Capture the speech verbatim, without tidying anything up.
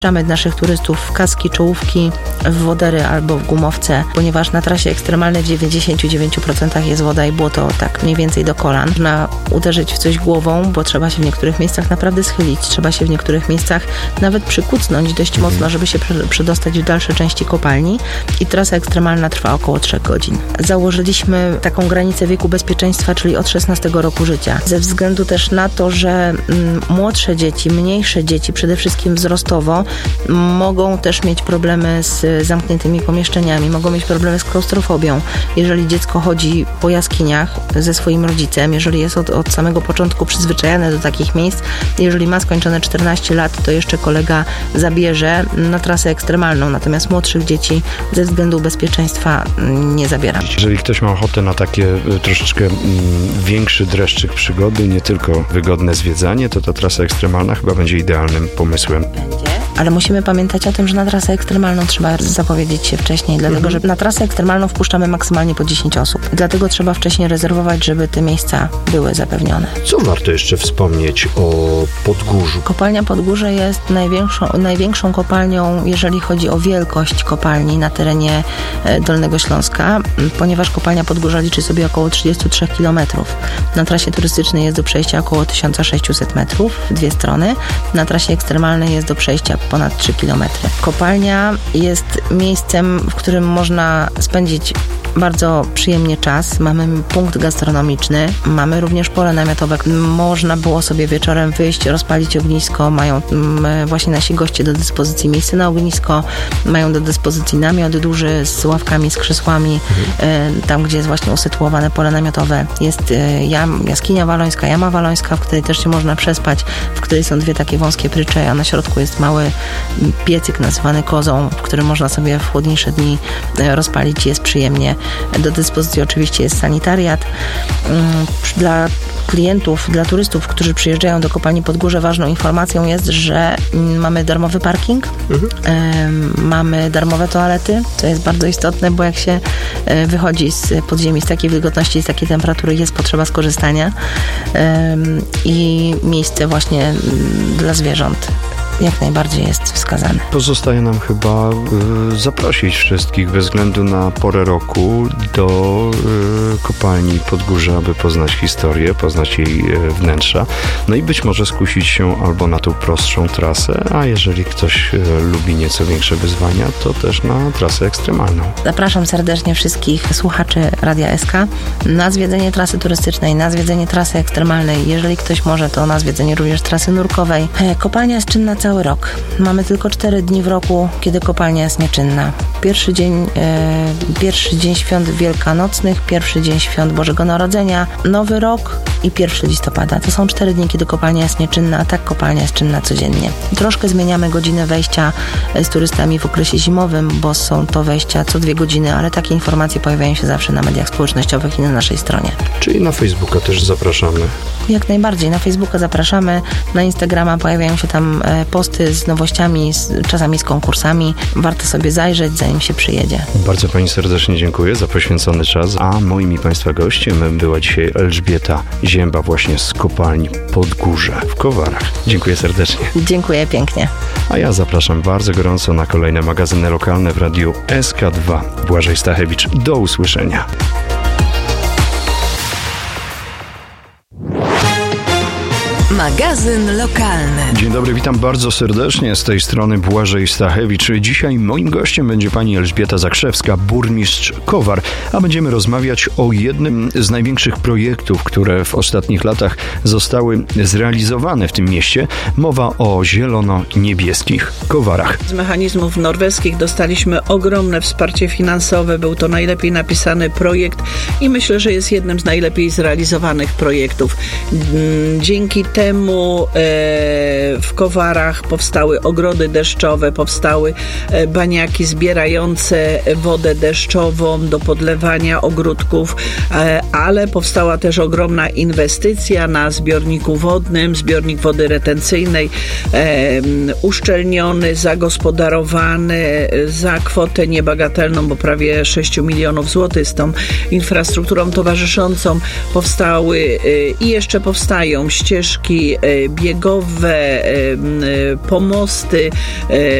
Wpuszczamy naszych turystów w kaski, czołówki, w wodery albo w gumowce, ponieważ na trasie ekstremalnej w dziewięćdziesięciu dziewięciu procentach jest woda i błoto tak mniej więcej do kolan. Można uderzyć w coś głową, bo trzeba się w niektórych miejscach naprawdę schylić. Trzeba się w niektórych miejscach nawet przykucnąć dość mhm. mocno, żeby się przedostać w dalsze części kopalni. I trasa ekstremalna trwa około trzech godzin. Założyliśmy taką granicę wieku bezpieczeństwa, czyli od szesnastego roku życia. Ze względu też na to, że mm, młodsze dzieci, mniejsze dzieci, przede wszystkim wzrostowo, mogą też mieć problemy z zamkniętymi pomieszczeniami, mogą mieć problemy z klaustrofobią. Jeżeli dziecko chodzi po jaskiniach ze swoim rodzicem, jeżeli jest od, od samego początku przyzwyczajone do takich miejsc, jeżeli ma skończone czternaście lat, to jeszcze kolega zabierze na trasę ekstremalną, natomiast młodszych dzieci ze względu bezpieczeństwa nie zabiera. Jeżeli ktoś ma ochotę na takie troszeczkę mm, większy dreszczyk przygody, nie tylko wygodne zwiedzanie, to ta trasa ekstremalna chyba będzie idealnym pomysłem. Będzie. Ale musimy pamiętać o tym, że na trasę ekstremalną trzeba zapowiedzieć się wcześniej, dlatego mhm. że na trasę ekstremalną wpuszczamy maksymalnie po dziesięć osób. Dlatego trzeba wcześniej rezerwować, żeby te miejsca były zapewnione. Co warto jeszcze wspomnieć o Podgórzu? Kopalnia Podgórze jest największą, największą kopalnią, jeżeli chodzi o wielkość kopalni na terenie Dolnego Śląska, ponieważ kopalnia Podgórza liczy sobie około trzydzieści trzy kilometrów. Na trasie turystycznej jest do przejścia około tysiąc sześćset metrów w dwie strony. Na trasie ekstremalnej jest do przejścia ponad trzy kilometry. Kopalnia jest miejscem, w którym można spędzić bardzo przyjemnie czas. Mamy punkt gastronomiczny, mamy również pole namiotowe. Można było sobie wieczorem wyjść, rozpalić ognisko. Mają właśnie nasi goście do dyspozycji miejsce na ognisko, mają do dyspozycji namiot duży z ławkami, z krzesłami. Mhm. Tam, gdzie jest właśnie usytuowane pole namiotowe, jest jam, jaskinia walońska, jama walońska, w której też się można przespać, w której są dwie takie wąskie prycze, a na środku jest mały piecyk nazywany kozą, w którym można sobie w chłodniejsze dni rozpalić. Jest przyjemnie. Do dyspozycji oczywiście jest sanitariat. Dla klientów, dla turystów, którzy przyjeżdżają do kopalni Podgórze, ważną informacją jest, że mamy darmowy parking, mhm. mamy darmowe toalety, co jest bardzo istotne, bo jak się wychodzi z podziemi z takiej wilgotności, z takiej temperatury, jest potrzeba skorzystania i miejsce właśnie dla zwierząt jak najbardziej jest wskazane. Pozostaje nam chyba y, zaprosić wszystkich bez względu na porę roku do y, kopalni Podgórza, aby poznać historię, poznać jej y, wnętrza, no i być może skusić się albo na tą prostszą trasę, a jeżeli ktoś y, lubi nieco większe wyzwania, to też na trasę ekstremalną. Zapraszam serdecznie wszystkich słuchaczy Radia S K na zwiedzenie trasy turystycznej, na zwiedzenie trasy ekstremalnej. Jeżeli ktoś może, to na zwiedzenie również trasy nurkowej. Kopalnia jest czynna cały rok. Mamy tylko cztery dni w roku, kiedy kopalnia jest nieczynna. Pierwszy dzień, e, pierwszy dzień świąt wielkanocnych, pierwszy dzień świąt Bożego Narodzenia, Nowy Rok i pierwszy listopada. To są cztery dni, kiedy kopalnia jest nieczynna, a tak kopalnia jest czynna codziennie. Troszkę zmieniamy godzinę wejścia z turystami w okresie zimowym, bo są to wejścia co dwie godziny, ale takie informacje pojawiają się zawsze na mediach społecznościowych i na naszej stronie. Czyli na Facebooka też zapraszamy. Jak najbardziej. Na Facebooka zapraszamy, na Instagrama pojawiają się tam posty z nowościami, z, czasami z konkursami. Warto sobie zajrzeć, zanim się przyjedzie. Bardzo Pani serdecznie dziękuję za poświęcony czas, a moim i Państwa gościem była dzisiaj Elżbieta Zięba właśnie z kopalni Podgórze w Kowarach. Dziękuję serdecznie. Dziękuję pięknie. A ja zapraszam bardzo gorąco na kolejne magazyny lokalne w radiu S K dwa. Błażej Stachewicz. Do usłyszenia. Magazyn lokalny. Dzień dobry, witam bardzo serdecznie. Z tej strony Błażej Stachewicz. Dzisiaj moim gościem będzie pani Elżbieta Zakrzewska, burmistrz Kowar, a będziemy rozmawiać o jednym z największych projektów, które w ostatnich latach zostały zrealizowane w tym mieście. Mowa o zielono-niebieskich Kowarach. Z mechanizmów norweskich dostaliśmy ogromne wsparcie finansowe. Był to najlepiej napisany projekt i myślę, że jest jednym z najlepiej zrealizowanych projektów. Dzięki temu Temu e, w Kowarach powstały ogrody deszczowe, powstały e, baniaki zbierające wodę deszczową do podlewania ogródków, e, ale powstała też ogromna inwestycja na zbiorniku wodnym, zbiornik wody retencyjnej, e, uszczelniony, zagospodarowany za kwotę niebagatelną, bo prawie sześć milionów złotych z tą infrastrukturą towarzyszącą powstały e, i jeszcze powstają ścieżki ścieżki biegowe, pomosty,